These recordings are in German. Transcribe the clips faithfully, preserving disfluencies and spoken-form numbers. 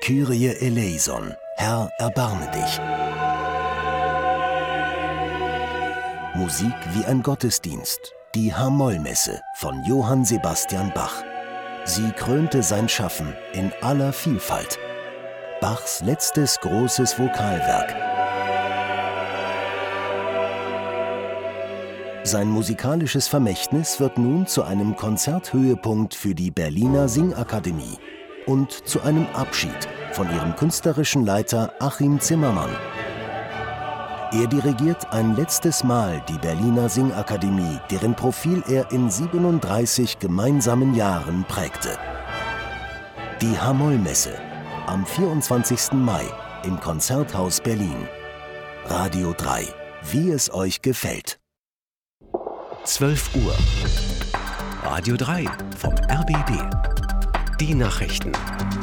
Kyrie eleison, Herr, erbarme dich. Musik wie ein Gottesdienst, die H-Moll-Messe von Johann Sebastian Bach. Sie krönte sein Schaffen in aller Vielfalt. Bachs letztes großes Vokalwerk. Sein musikalisches Vermächtnis wird nun zu einem Konzerthöhepunkt für die Berliner Singakademie und zu einem Abschied von ihrem künstlerischen Leiter Achim Zimmermann. Er dirigiert ein letztes Mal die Berliner Singakademie, deren Profil er in siebenunddreißig gemeinsamen Jahren prägte. Die H-Moll-Messe am vierundzwanzigsten Mai im Konzerthaus Berlin. Radio drei, wie es euch gefällt. zwölf Uhr. Radio drei vom R B B. Die Nachrichten.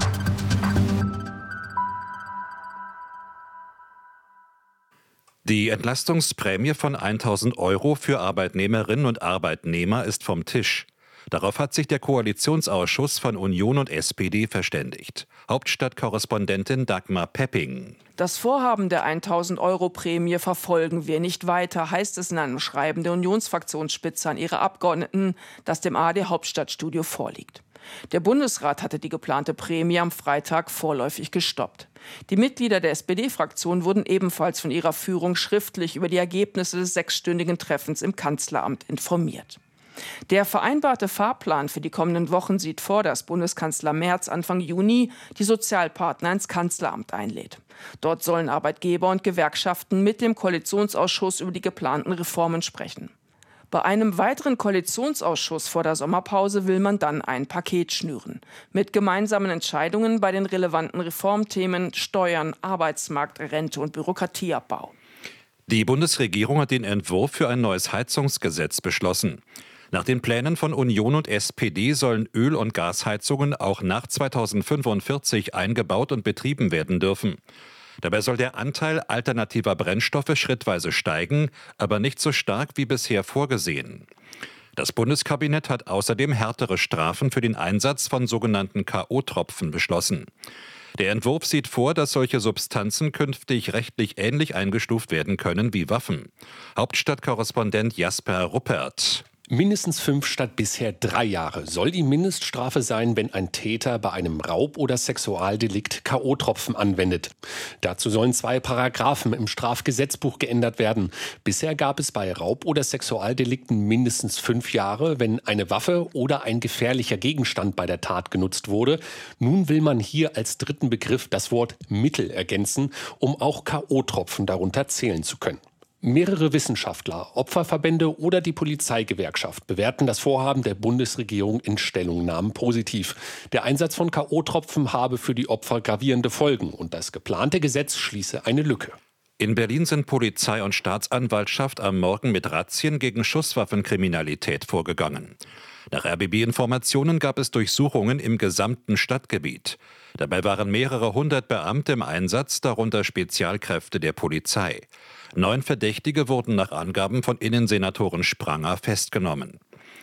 Die Entlastungsprämie von tausend Euro für Arbeitnehmerinnen und Arbeitnehmer ist vom Tisch. Darauf hat sich der Koalitionsausschuss von Union und S P D verständigt. Hauptstadtkorrespondentin Dagmar Pepping. Das Vorhaben der tausend Euro Prämie verfolgen wir nicht weiter, heißt es in einem Schreiben der Unionsfraktionsspitze an ihre Abgeordneten, das dem A R D Hauptstadtstudio vorliegt. Der Bundesrat hatte die geplante Prämie am Freitag vorläufig gestoppt. Die Mitglieder der S P D-Fraktion wurden ebenfalls von ihrer Führung schriftlich über die Ergebnisse des sechsstündigen Treffens im Kanzleramt informiert. Der vereinbarte Fahrplan für die kommenden Wochen sieht vor, dass Bundeskanzler Merz Anfang Juni die Sozialpartner ins Kanzleramt einlädt. Dort sollen Arbeitgeber und Gewerkschaften mit dem Koalitionsausschuss über die geplanten Reformen sprechen. Bei einem weiteren Koalitionsausschuss vor der Sommerpause will man dann ein Paket schnüren. Mit gemeinsamen Entscheidungen bei den relevanten Reformthemen Steuern, Arbeitsmarkt, Rente und Bürokratieabbau. Die Bundesregierung hat den Entwurf für ein neues Heizungsgesetz beschlossen. Nach den Plänen von Union und S P D sollen Öl- und Gasheizungen auch nach zweitausendfünfundvierzig eingebaut und betrieben werden dürfen. Dabei soll der Anteil alternativer Brennstoffe schrittweise steigen, aber nicht so stark wie bisher vorgesehen. Das Bundeskabinett hat außerdem härtere Strafen für den Einsatz von sogenannten K O-Tropfen beschlossen. Der Entwurf sieht vor, dass solche Substanzen künftig rechtlich ähnlich eingestuft werden können wie Waffen. Hauptstadtkorrespondent Jasper Ruppert. Mindestens fünf statt bisher drei Jahre soll die Mindeststrafe sein, wenn ein Täter bei einem Raub- oder Sexualdelikt K O-Tropfen anwendet. Dazu sollen zwei Paragraphen im Strafgesetzbuch geändert werden. Bisher gab es bei Raub- oder Sexualdelikten mindestens fünf Jahre, wenn eine Waffe oder ein gefährlicher Gegenstand bei der Tat genutzt wurde. Nun will man hier als dritten Begriff das Wort Mittel ergänzen, um auch K O-Tropfen darunter zählen zu können. Mehrere Wissenschaftler, Opferverbände oder die Polizeigewerkschaft bewerten das Vorhaben der Bundesregierung in Stellungnahmen positiv. Der Einsatz von K O-Tropfen habe für die Opfer gravierende Folgen und das geplante Gesetz schließe eine Lücke. In Berlin sind Polizei und Staatsanwaltschaft am Morgen mit Razzien gegen Schusswaffenkriminalität vorgegangen. Nach R B B-Informationen gab es Durchsuchungen im gesamten Stadtgebiet. Dabei waren mehrere hundert Beamte im Einsatz, darunter Spezialkräfte der Polizei. Neun Verdächtige wurden nach Angaben von Innensenatorin Spranger festgenommen.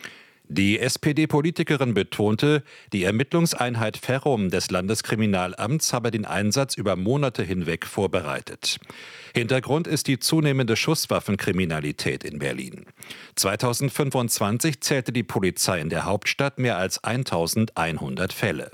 Die S P D-Politikerin betonte, die Ermittlungseinheit Ferrum des Landeskriminalamts habe den Einsatz über Monate hinweg vorbereitet. Hintergrund ist die zunehmende Schusswaffenkriminalität in Berlin. zweitausendfünfundzwanzig zählte die Polizei in der Hauptstadt mehr als eintausendeinhundert Fälle.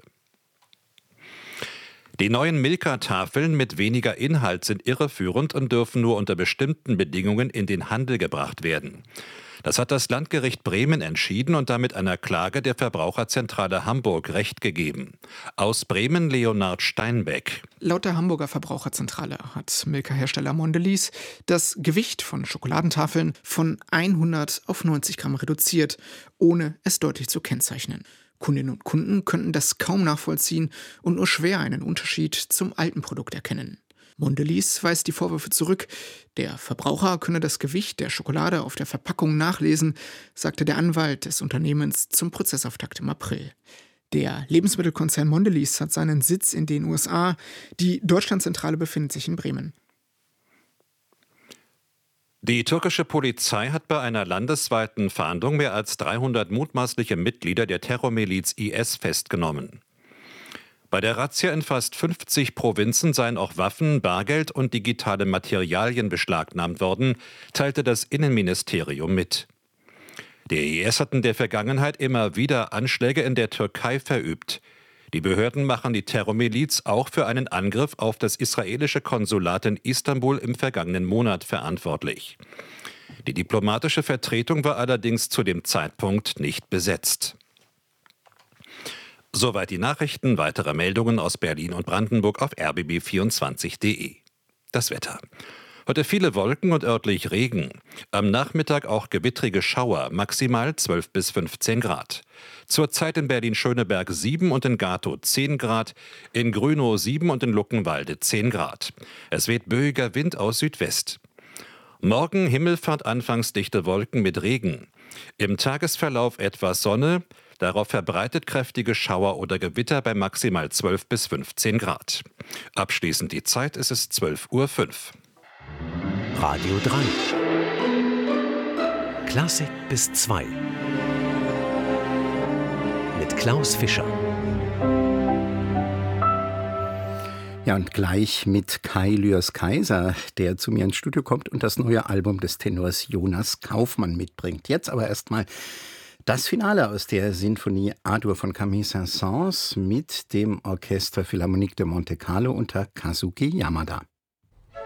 Die neuen Milka-Tafeln mit weniger Inhalt sind irreführend und dürfen nur unter bestimmten Bedingungen in den Handel gebracht werden. Das hat das Landgericht Bremen entschieden und damit einer Klage der Verbraucherzentrale Hamburg Recht gegeben. Aus Bremen Leonhard Steinbeck. Laut der Hamburger Verbraucherzentrale hat Milka-Hersteller Mondelez das Gewicht von Schokoladentafeln von hundert auf neunzig Gramm reduziert, ohne es deutlich zu kennzeichnen. Kundinnen und Kunden könnten das kaum nachvollziehen und nur schwer einen Unterschied zum alten Produkt erkennen. Mondelez weist die Vorwürfe zurück. Der Verbraucher könne das Gewicht der Schokolade auf der Verpackung nachlesen, sagte der Anwalt des Unternehmens zum Prozessauftakt im April. Der Lebensmittelkonzern Mondelez hat seinen Sitz in den U S A. Die Deutschlandzentrale befindet sich in Bremen. Die türkische Polizei hat bei einer landesweiten Fahndung mehr als dreihundert mutmaßliche Mitglieder der Terrormiliz I S festgenommen. Bei der Razzia in fast fünfzig Provinzen seien auch Waffen, Bargeld und digitale Materialien beschlagnahmt worden, teilte das Innenministerium mit. Der I S hat in der Vergangenheit immer wieder Anschläge in der Türkei verübt. Die Behörden machen die Terrormiliz auch für einen Angriff auf das israelische Konsulat in Istanbul im vergangenen Monat verantwortlich. Die diplomatische Vertretung war allerdings zu dem Zeitpunkt nicht besetzt. Soweit die Nachrichten. Weitere Meldungen aus Berlin und Brandenburg auf r b b vierundzwanzig punkt d e. Das Wetter. Heute viele Wolken und örtlich Regen. Am Nachmittag auch gewittrige Schauer, maximal zwölf bis fünfzehn Grad. Zurzeit in Berlin-Schöneberg sieben und in Gatow zehn Grad, in Grünow sieben und in Luckenwalde zehn Grad. Es weht böiger Wind aus Südwest. Morgen Himmelfahrt, anfangs dichte Wolken mit Regen. Im Tagesverlauf etwas Sonne, darauf verbreitet kräftige Schauer oder Gewitter bei maximal zwölf bis fünfzehn Grad. Abschließend die Zeit, ist es zwölf Uhr fünf. Radio drei. Klassik bis zwei. Mit Klaus Fischer. Ja, und gleich mit Kai Lührs-Kaiser, der zu mir ins Studio kommt und das neue Album des Tenors Jonas Kaufmann mitbringt. Jetzt aber erstmal das Finale aus der Sinfonie A-Dur von Camille Saint-Saëns mit dem Orchestre Philharmonique de Monte Carlo unter Kazuki Yamada.